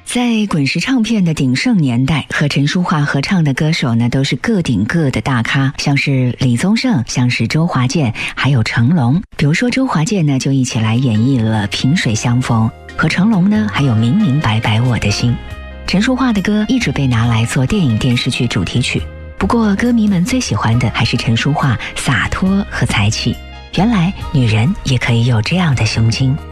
在滚石唱片的鼎盛年代，和陈淑桦合唱的歌手呢，都是各顶各的大咖，像是李宗盛，像是周华健，还有成龙。比如说周华健呢，就一起来演绎了《萍水相逢》，和成龙呢，还有《明明白白我的心》。陈淑桦的歌一直被拿来做电影电视剧主题曲，不过歌迷们最喜欢的还是陈淑桦洒脱和才气。原来女人也可以有这样的胸襟。